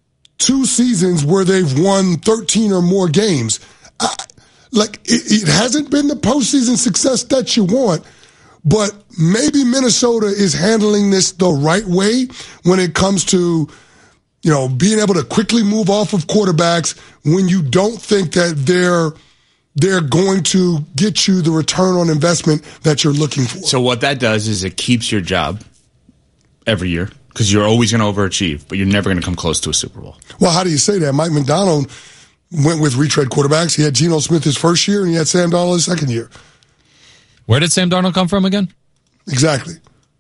two seasons where they've won thirteen or more games. I, like, it, it hasn't been the postseason success that you want, but maybe Minnesota is handling this the right way when it comes to, you know, being able to quickly move off of quarterbacks when you don't think that they're they're going to get you the return on investment that you're looking for. So what that does is it keeps your job every year because you're always going to overachieve, but you're never going to come close to a Super Bowl. Well, how do you say that? Mike McDonald went with retread quarterbacks. He had Geno Smith his first year, and he had Sam Darnold his second year. Where did Sam Darnold come from again? Exactly.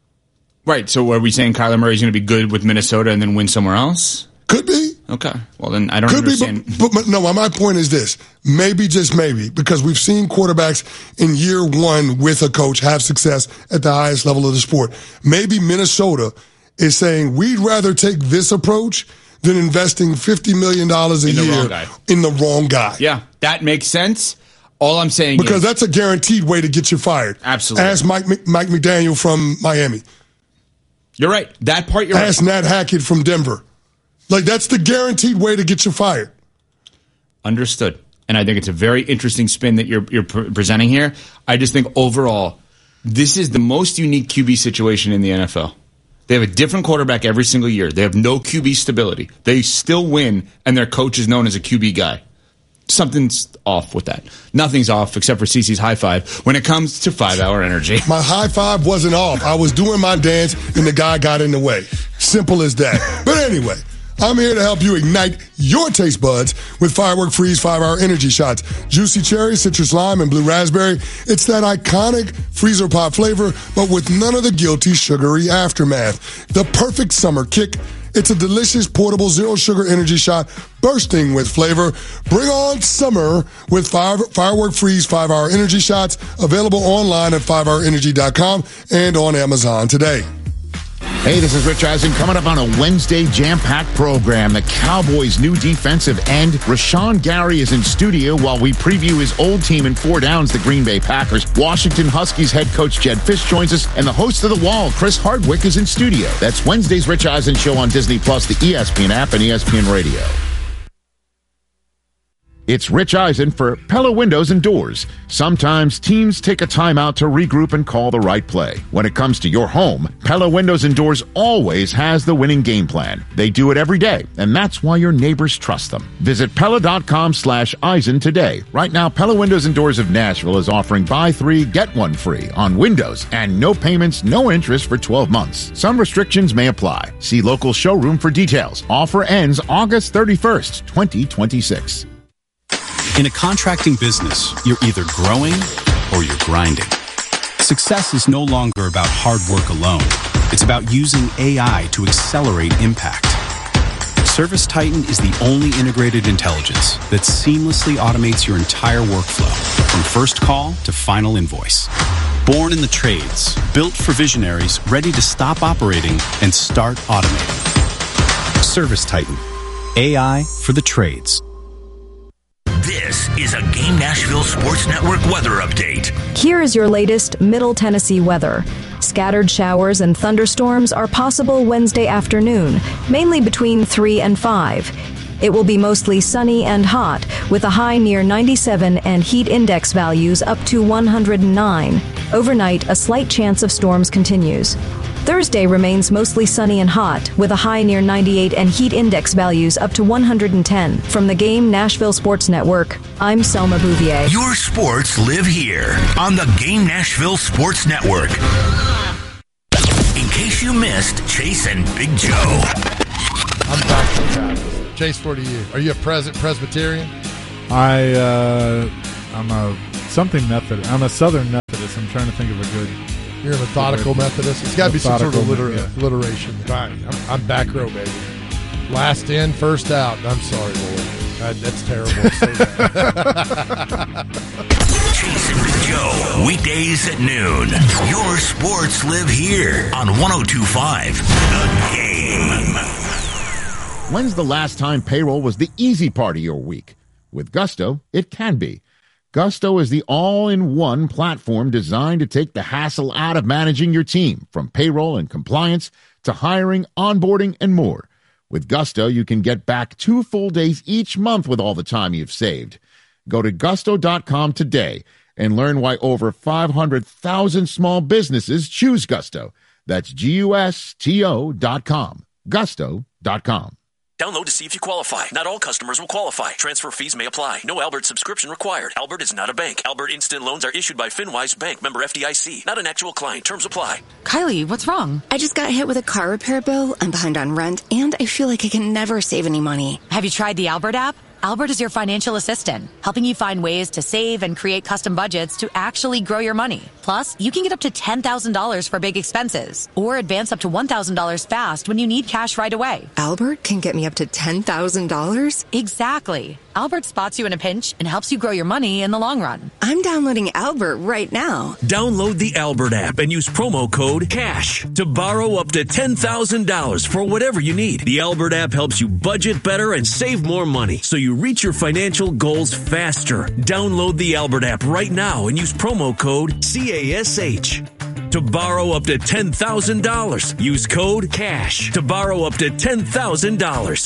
Right. So are we saying Kyler Murray's going to be good with Minnesota and then win somewhere else? Could be. Okay. Well, then I don't Could understand. Be, but, but no, my point is this. Maybe, just maybe, because we've seen quarterbacks in year one with a coach have success at the highest level of the sport. Maybe Minnesota is saying we'd rather take this approach than investing fifty million dollars a in the year wrong guy. in the wrong guy. Yeah, that makes sense. All I'm saying because is... Because that's a guaranteed way to get you fired. Absolutely. Ask Mike, Mike McDaniel from Miami. You're right. That part you're Ask right. Nat Hackett from Denver. Like, that's the guaranteed way to get you fired. Understood. And I think it's a very interesting spin that you're you're pre- presenting here. I just think overall, this is the most unique Q B situation in the N F L. They have a different quarterback every single year. They have no Q B stability. They still win, and their coach is known as a Q B guy. Something's off with that. Nothing's off except for Cece's high five when it comes to five-hour energy. My high five wasn't off. I was doing my dance, and the guy got in the way. Simple as that. But anyway, I'm here to help you ignite your taste buds with Firework Freeze five-hour energy shots. Juicy cherry, citrus lime, and blue raspberry. It's that iconic freezer pop flavor, but with none of the guilty sugary aftermath. The perfect summer kick. It's a delicious, portable, zero-sugar energy shot bursting with flavor. Bring on summer with Fire, Firework Freeze five-hour energy shots. Available online at five hour energy dot com and on Amazon today. Hey, this is Rich Eisen coming up on a Wednesday jam-packed program. The Cowboys' new defensive end, Rashawn Gary, is in studio while we preview his old team in four downs, the Green Bay Packers. Washington Huskies head coach Jed Fish joins us, and the host of The Wall, Chris Hardwick, is in studio. That's Wednesday's Rich Eisen Show on Disney Plus, the E S P N app, and E S P N Radio. It's Rich Eisen for Pella Windows and Doors. Sometimes teams take a timeout to regroup and call the right play. When it comes to your home, Pella Windows and Doors always has the winning game plan. They do it every day, and that's why your neighbors trust them. Visit Pella.com slash Eisen today. Right now, Pella Windows and Doors of Nashville is offering buy three, get one free on windows and no payments, no interest for twelve months. Some restrictions may apply. See local showroom for details. Offer ends August thirty-first, twenty twenty-six. In a contracting business, you're either growing or you're grinding. Success is no longer about hard work alone. It's about using A I to accelerate impact. ServiceTitan is the only integrated intelligence that seamlessly automates your entire workflow, from first call to final invoice. Born in the trades, built for visionaries ready to stop operating and start automating. ServiceTitan, A I for the trades. This This is a Game Nashville Sports Network weather update. Here is your latest Middle Tennessee weather. Scattered showers and thunderstorms are possible Wednesday afternoon, mainly between three and five. It will be mostly sunny and hot, with a high near ninety-seven and heat index values up to one hundred nine. Overnight, a slight chance of storms continues. Thursday remains mostly sunny and hot, with a high near ninety-eight and heat index values up to one hundred ten. From the Game Nashville Sports Network, I'm Selma Bouvier. Your sports live here on the Game Nashville Sports Network. In case you missed Chase and Big Joe. I'm Doctor Travis. Chase, what are you? Are you a pres- Presbyterian? I, uh, I'm a something Methodist. I'm a Southern Methodist. I'm trying to think of a good... You're a methodical Methodist. It's got to be some sort of alliter- yeah. alliteration. Fine. I'm, I'm back row, baby. Last in, first out. I'm sorry, Lord. God, that's terrible. Chase and Big Joe, weekdays at noon. Your sports live here on one oh two point five The Game. When's the last time payroll was the easy part of your week? With Gusto, it can be. Gusto is the all-in-one platform designed to take the hassle out of managing your team, from payroll and compliance to hiring, onboarding, and more. With Gusto, you can get back two full days each month with all the time you've saved. Go to gusto dot com today and learn why over five hundred thousand small businesses choose Gusto. That's G U S T O dot com. gusto dot com. Download to see if you qualify. Not all customers will qualify. Transfer fees may apply. No Albert subscription required. Albert is not a bank. Albert Instant Loans are issued by FinWise Bank, member F D I C. Not an actual client. Terms apply. Kylie, what's wrong? I just got hit with a car repair bill. I'm behind on rent, and I feel like I can never save any money. Have you tried the Albert app? Albert is your financial assistant, helping you find ways to save and create custom budgets to actually grow your money. Plus, you can get up to ten thousand dollars for big expenses, or advance up to one thousand dollars fast when you need cash right away. Albert can get me up to ten thousand dollars? Exactly. Albert spots you in a pinch and helps you grow your money in the long run. I'm downloading Albert right now. Download the Albert app and use promo code CASH to borrow up to ten thousand dollars for whatever you need. The Albert app helps you budget better and save more money, so you reach your financial goals faster. Download the Albert app right now and use promo code C A S H. To borrow up to ten thousand dollars, use code CASH to borrow up to ten thousand dollars.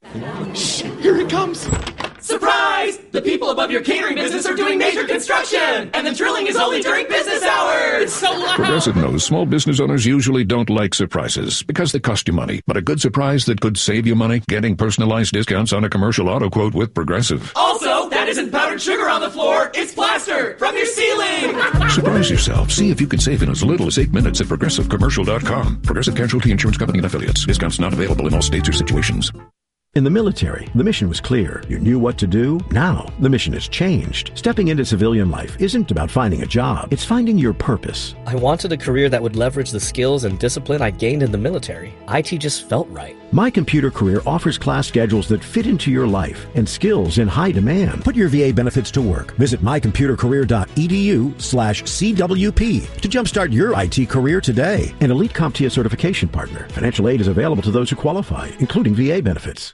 Shh, here it comes. Surprise! The people above your catering business are doing major construction, and the drilling is only during business hours. It's so loud. Progressive knows small business owners usually don't like surprises because they cost you money. But a good surprise that could save you money? Getting personalized discounts on a commercial auto quote with Progressive. Also, that isn't powdered sugar on the floor. It's plaster from your ceiling. Surprise yourself. See if you can save in as little as eight minutes at progressive commercial dot com. Progressive Casualty Insurance Company and Affiliates. Discounts not available in all states or situations. In the military, the mission was clear. You knew what to do. Now, the mission has changed. Stepping into civilian life isn't about finding a job. It's finding your purpose. I wanted a career that would leverage the skills and discipline I gained in the military. I T just felt right. My Computer Career offers class schedules that fit into your life and skills in high demand. Put your V A benefits to work. Visit my computer career dot e d u slash C W P to jumpstart your I T career today. An Elite CompTIA certification partner. Financial aid is available to those who qualify, including V A benefits.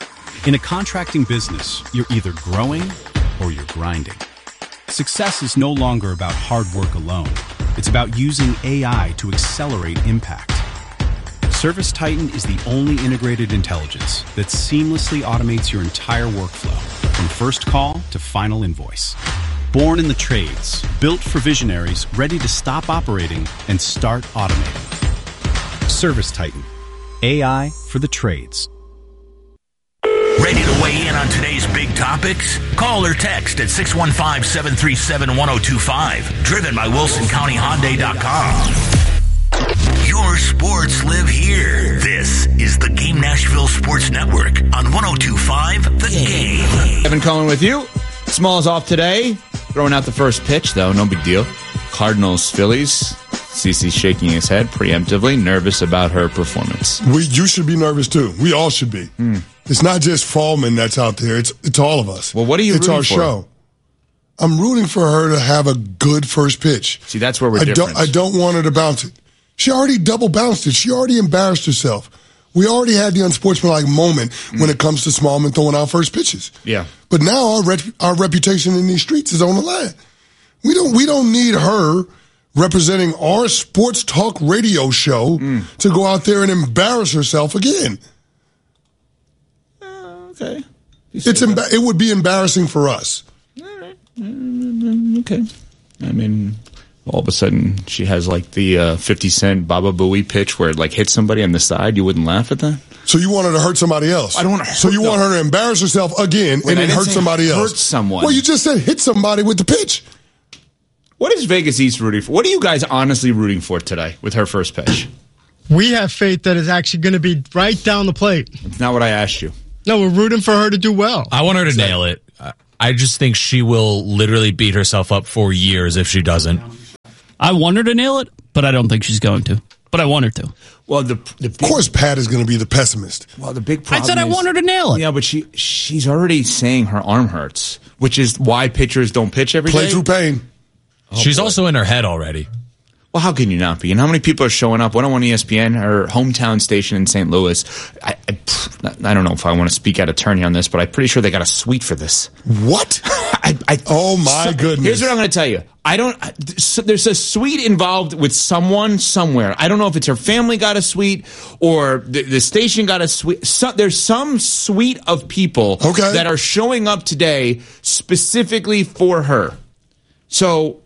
In a contracting business, you're either growing or you're grinding. Success is no longer about hard work alone. It's about using A I to accelerate impact. ServiceTitan is the only integrated intelligence that seamlessly automates your entire workflow, from first call to final invoice. Born in the trades, built for visionaries ready to stop operating and start automating. ServiceTitan, A I for the trades. Ready to weigh in on today's big topics? Call or text at six one five, seven three seven, one oh two five. Driven by Wilson County Hyundai dot com. Your sports live here. This is the Game Nashville Sports Network on one oh two point five The Game. Evan Cohen with you. Small's off today. Throwing out the first pitch, though. No big deal. Cardinals, Phillies. Cece's shaking his head preemptively, nervous about her performance. We, you should be nervous, too. We all should be. Mm. It's not just Fallman that's out there. It's it's all of us. Well, what are you It's rooting our for? show. I'm rooting for her to have a good first pitch. See, that's where we're I different. Don't, I don't want her to bounce it. She already double bounced it. She already embarrassed herself. We already had the unsportsmanlike moment mm. when it comes to Smallman throwing our first pitches. Yeah. But now our rep- our reputation in these streets is on the line. We don't we don't need her representing our sports talk radio show mm. to go out there and embarrass herself again. Uh, okay. It's emba- it would be embarrassing for us. All right. Mm, okay. I mean, all of a sudden she has like the uh, fifty cent Baba Booey pitch where it like hits somebody on the side. You wouldn't laugh at that? So you want her to hurt somebody else? I don't want to hurt So you no. want her to embarrass herself again Wait, and then hurt somebody hurt else? Hurt someone. Well, you just said hit somebody with the pitch. What is Vegas East rooting for? What are you guys honestly rooting for today with her first pitch? We have faith that it's actually going to be right down the plate. It's not what I asked you. No, we're rooting for her to do well. I want her to nail it. I just think she will literally beat herself up for years if she doesn't. I want her to nail it, but I don't think she's going to. But I want her to. Well, the, the big, of course, Pat is going to be the pessimist. Well, the big problem I said I is, want her to nail it. Yeah, but she she's already saying her arm hurts, which is why pitchers don't pitch every Play day. through pain. Oh, She's boy. also in her head already. Well, how can you not be? And how many people are showing up? one oh one E S P N, her hometown station in Saint Louis. I, I, I don't know if I want to speak out of turn here on this, but I'm pretty sure they got a suite for this. What? I, I, oh, my so, goodness. Here's what I'm going to tell you. I don't. So there's a suite involved with someone somewhere. I don't know if it's her family got a suite or the, the station got a suite. So, there's some suite of people okay. that are showing up today specifically for her. So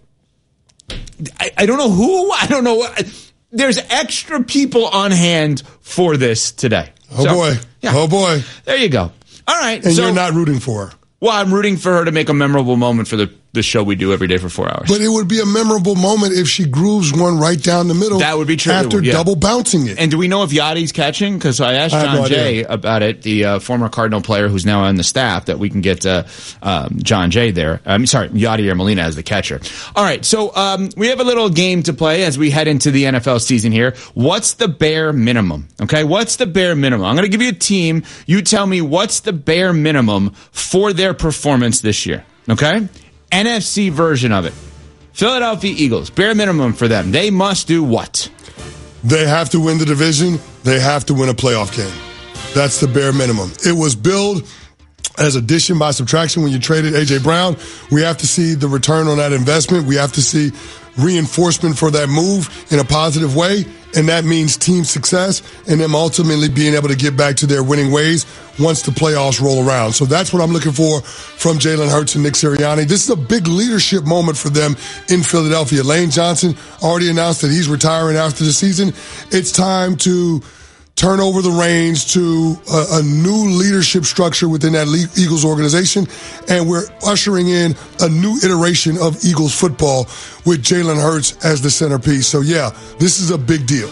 I, I don't know who. I don't know what. There's extra people on hand for this today. Oh, so, boy. Yeah. Oh, boy. There you go. All right. And so, you're not rooting for her. Well, I'm rooting for her to make a memorable moment for the, the show we do every day for four hours. But it would be a memorable moment if she grooves one right down the middle. That would be true. After yeah. double bouncing it. And do we know if Yachty's catching? Because I asked I John no Jay idea. about it, the uh, former Cardinal player who's now on the staff, that we can get uh, um, John Jay there. I'm sorry, Yachty or Molina as the catcher. All right, so um, we have a little game to play as we head into the N F L season here. What's the bare minimum? Okay, what's the bare minimum? I'm going to give you a team. You tell me what's the bare minimum for their performance this year. Okay? N F C version of it. Philadelphia Eagles, bare minimum for them. They must do what? They have to win the division. They have to win a playoff game. That's the bare minimum. It was billed as addition by subtraction when you traded A J. Brown. We have to see the return on that investment. We have to see reinforcement for that move in a positive way, and that means team success and them ultimately being able to get back to their winning ways once the playoffs roll around. So that's what I'm looking for from Jalen Hurts and Nick Sirianni. This is a big leadership moment for them in Philadelphia. Lane Johnson already announced that he's retiring after the season. It's time to turn over the reins to a, a new leadership structure within that Le- Eagles organization, and we're ushering in a new iteration of Eagles football with Jalen Hurts as the centerpiece. So, yeah, this is a big deal.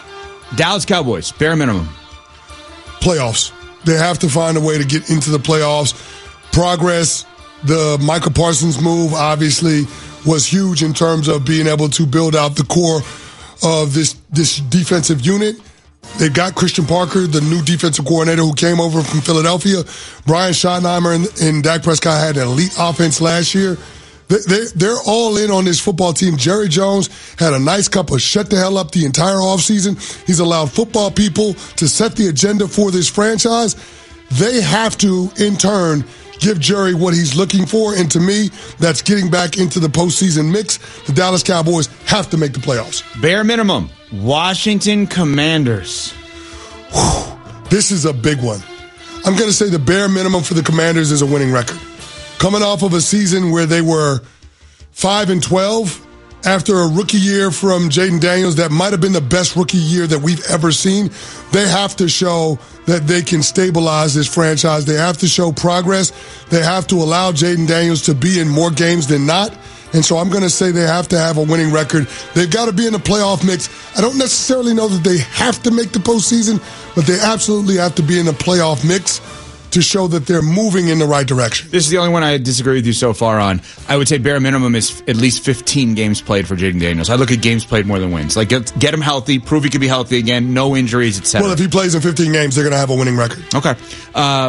Dallas Cowboys, bare minimum. Playoffs. They have to find a way to get into the playoffs. Progress, the Michael Parsons move, obviously, was huge in terms of being able to build out the core of this, this defensive unit. They've got Christian Parker, the new defensive coordinator who came over from Philadelphia. Brian Schottenheimer and, and Dak Prescott had an elite offense last year. They're, they're all in on this football team. Jerry Jones had a nice couple of shut the hell up the entire offseason. He's allowed football people to set the agenda for this franchise. They have to, in turn, give Jerry what he's looking for. And to me, that's getting back into the postseason mix. The Dallas Cowboys have to make the playoffs. Bare minimum. Washington Commanders. Whew, this is a big one. I'm going to say the bare minimum for the Commanders is a winning record. Coming off of a season where they were five and twelve after a rookie year from Jaden Daniels that might have been the best rookie year that we've ever seen, they have to show that they can stabilize this franchise. They have to show progress. They have to allow Jaden Daniels to be in more games than not. And so I'm going to say they have to have a winning record. They've got to be in the playoff mix. I don't necessarily know that they have to make the postseason, but they absolutely have to be in the playoff mix to show that they're moving in the right direction. This is the only one I disagree with you so far on. I would say bare minimum is at least fifteen games played for Jaden Daniels. I look at games played more than wins. Like, get, get him healthy, prove he can be healthy again, no injuries, et cetera. Well, if he plays in fifteen games, they're going to have a winning record. Okay. Um,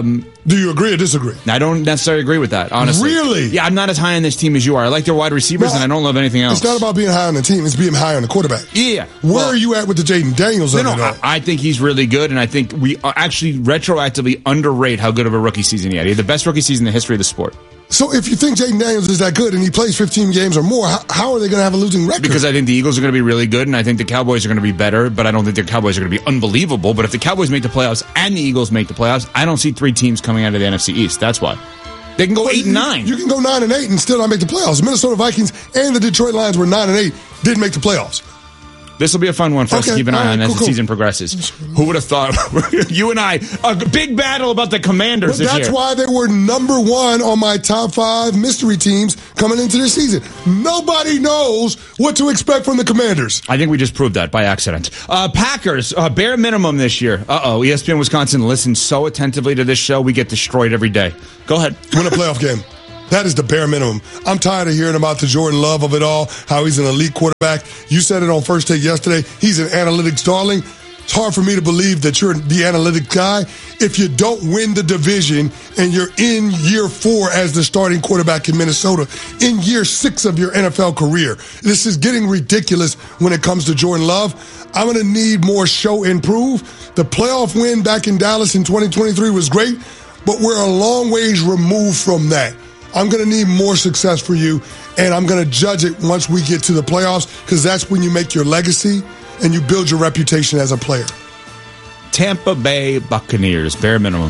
Do you agree or disagree? I don't necessarily agree with that, honestly. Really? Yeah, I'm not as high on this team as you are. I like their wide receivers, No, and I don't love anything else. It's not about being high on the team. It's being high on the quarterback. Yeah. Where Well, are you at with the Jaden Daniels? No, of no, it all? I, I think he's really good, and I think we are actually retroactively underrate how good of a rookie season he had. He had the best rookie season in the history of the sport. So if you think Jaden Daniels is that good and he plays fifteen games or more, how, how are they going to have a losing record? Because I think the Eagles are going to be really good, and I think the Cowboys are going to be better, but I don't think the Cowboys are going to be unbelievable. But if the Cowboys make the playoffs and the Eagles make the playoffs, I don't see three teams coming out of the N F C East. That's why. They can go But eight and you- nine. You can go nine and eight and still not make the playoffs. The Minnesota Vikings and the Detroit Lions were nine and eight, didn't make the playoffs. This will be a fun one for us to Okay, keep an eye all right, on as cool, the cool. season progresses. Who would have thought? You and I, a big battle about the Commanders But this that's year. why they were number one on my top five mystery teams coming into this season. Nobody knows what to expect from the Commanders. I think we just proved that by accident. Uh, Packers, uh, bare minimum this year. Uh-oh, E S P N Wisconsin listens so attentively to this show, we get destroyed every day. Go ahead. Win a playoff game. That is the bare minimum. I'm tired of hearing about the Jordan Love of it all, how he's an elite quarterback. You said it on First Take yesterday. He's an analytics darling. It's hard for me to believe that you're the analytics guy if you don't win the division and you're in year four as the starting quarterback in Minnesota, in year six of your N F L career. This is getting ridiculous when it comes to Jordan Love. I'm going to need more show and prove. The playoff win back in Dallas in twenty twenty-three was great, but we're a long ways removed from that. I'm going to need more success for you, and I'm going to judge it once we get to the playoffs because that's when you make your legacy and you build your reputation as a player. Tampa Bay Buccaneers, bare minimum.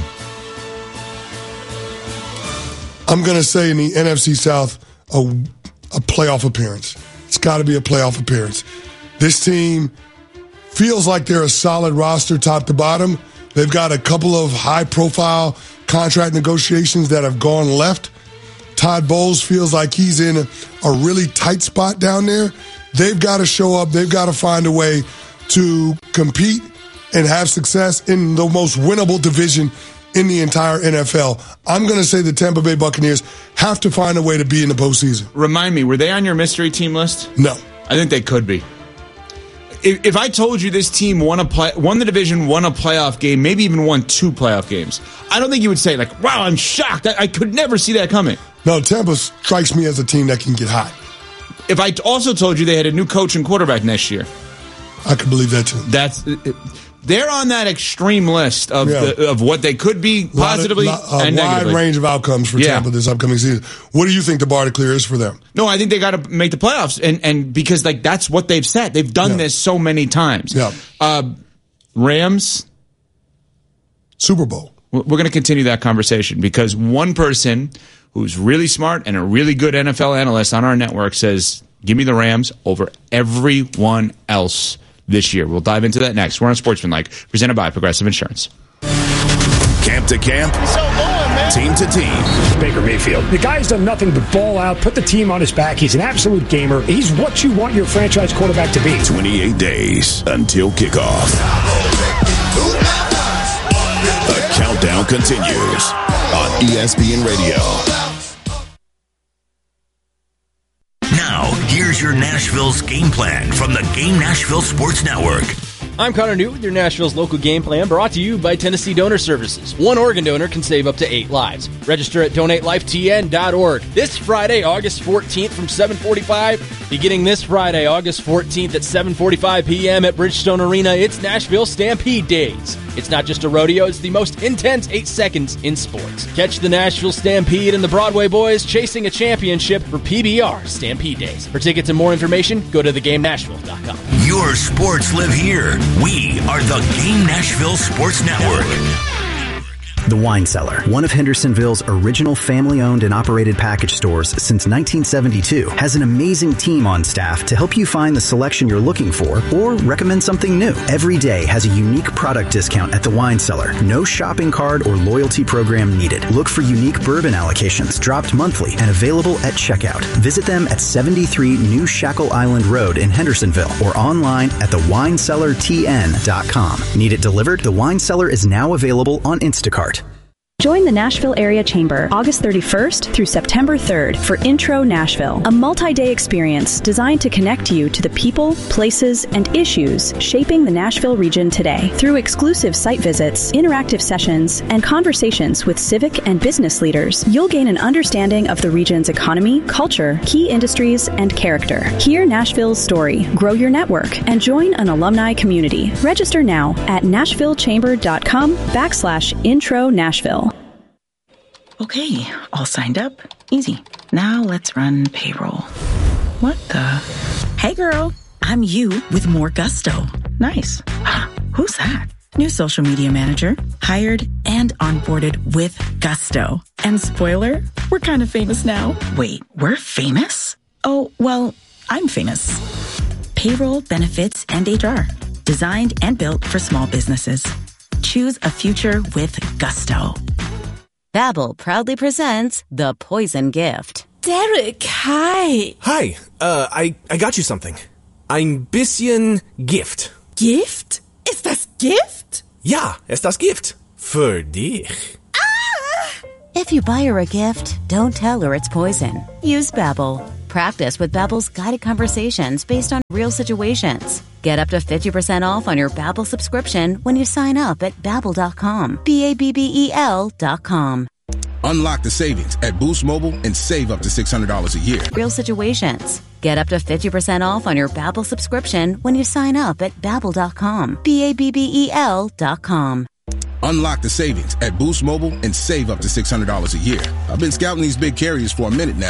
I'm going to say in the N F C South, a, a playoff appearance. It's got to be a playoff appearance. This team feels like they're a solid roster top to bottom. They've got a couple of high-profile contract negotiations that have gone left. Todd Bowles feels like he's in a, a really tight spot down there. They've got to show up. They've got to find a way to compete and have success in the most winnable division in the entire N F L. I'm going to say the Tampa Bay Buccaneers have to find a way to be in the postseason. Remind me, were they on your mystery team list? No. I think they could be. If, if I told you this team won a play, won the division, won a playoff game, maybe even won two playoff games, I don't think you would say, like, wow, I'm shocked. I, I could never see that coming. No, Tampa strikes me as a team that can get hot. If I also told you they had a new coach and quarterback next year, I could believe that too. That's they're on that extreme list of Yeah. the, of what they could be positively lot of, lot, a and wide negatively. range of outcomes for Yeah. Tampa this upcoming season. What do you think the bar to clear is for them? No, I think they got to make the playoffs, and and because like that's what they've said. They've done Yeah. this so many times. Yeah. Uh, Rams, Super Bowl. We're going to continue that conversation because one person who's really smart and a really good N F L analyst on our network says, give me the Rams over everyone else this year. We'll dive into that next. We're on Sportsmanlike, presented by Progressive Insurance. Camp to camp, team to team. Baker Mayfield. The guy's done nothing but ball out, put the team on his back. He's an absolute gamer. He's what you want your franchise quarterback to be. twenty-eight days until kickoff. The countdown continues on E S P N Radio. Now, here's your Nashville's game plan from the Game Nashville Sports Network. I'm Connor Newt with your Nashville's local game plan, brought to you by Tennessee Donor Services. One organ donor can save up to eight lives. Register at donate life t n dot org. This Friday, August fourteenth from seven forty-five. Beginning this Friday, August fourteenth at seven forty-five p.m. at Bridgestone Arena, it's Nashville Stampede Days. It's not just a rodeo, it's the most intense eight seconds in sports. Catch the Nashville Stampede and the Broadway Boys chasing a championship for P B R Stampede Days. For tickets and more information, go to the game nashville dot com. Your sports live here. We are the Game Nashville Sports Network. The Wine Cellar, one of Hendersonville's original family-owned and operated package stores since nineteen seventy-two, has an amazing team on staff to help you find the selection you're looking for or recommend something new. Every day has a unique product discount at The Wine Cellar. No shopping card or loyalty program needed. Look for unique bourbon allocations dropped monthly and available at checkout. Visit them at seventy-three New Shackle Island Road in Hendersonville or online at the wine cellar t n dot com. Need it delivered? The Wine Cellar is now available on Instacart. Join the Nashville Area Chamber August thirty-first through September third for Intro Nashville, a multi-day experience designed to connect you to the people, places, and issues shaping the Nashville region today. Through exclusive site visits, interactive sessions, and conversations with civic and business leaders, you'll gain an understanding of the region's economy, culture, key industries, and character. Hear Nashville's story, grow your network, and join an alumni community. Register now at nashvillechamber.com backslash intro Nashville. Okay, all signed up. Easy. Now let's run payroll. What the? Hey girl, I'm you with more gusto. Nice. Who's that? New social media manager, hired and onboarded with gusto. And spoiler, we're kind of famous now. Wait, we're famous? Oh, well, I'm famous. Payroll, benefits, and H R. Designed and built for small businesses. Choose a future with gusto. Babbel proudly presents The Poison Gift. Derek, hi. Hi, uh, I, I got you something. Ein bisschen Gift. Gift? Ist das Gift? Ja, es das Gift. Für dich. If you buy her a gift, don't tell her it's poison. Use Babbel. Practice with Babbel's guided conversations based on real situations. Get up to fifty percent off on your Babbel subscription when you sign up at babbel dot com. B A B B E L dot com. Unlock the savings at Boost Mobile and save up to six hundred dollars a year. Real situations. Get up to fifty percent off on your Babbel subscription when you sign up at babbel dot com. B A B B E L dot com. Unlock the savings at Boost Mobile and save up to six hundred dollars a year. I've been scouting these big carriers for a minute now,